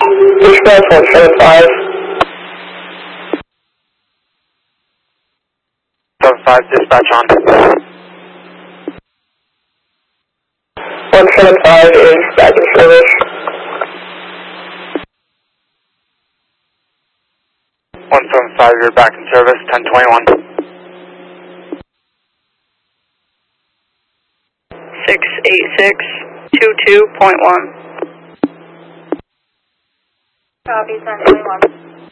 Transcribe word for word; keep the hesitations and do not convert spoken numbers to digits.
Express one seven five. seven five, dispatch on. one seven five is back in service. one seven five, you're back in service, ten twenty-one. six eight six two two point one. Copy, ten twenty-one.